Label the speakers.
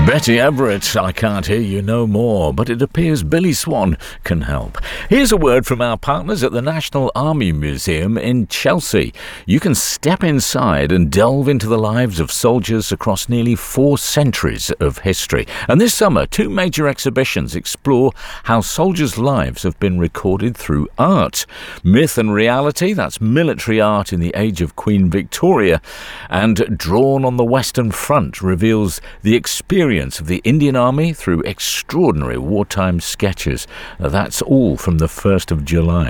Speaker 1: Betty Everett, I can't hear you no more, but it appears Billy Swan can help. Here's a word from our partners at the National Army Museum in Chelsea. You can step inside and delve into the lives of soldiers across nearly 4 centuries of history. And this summer, 2 major exhibitions explore how soldiers' lives have been recorded through art. Myth and Reality, that's military art in the age of Queen Victoria, and Drawn on the Western Front reveals the experience of the Indian Army through extraordinary wartime sketches. That's all from the 1st of July.